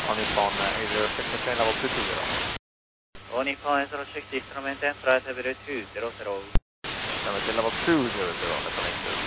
All Nippon 80, maintain level 220. All Nippon 806, maintain flight level 200. Maintain level 200, Nippon 80.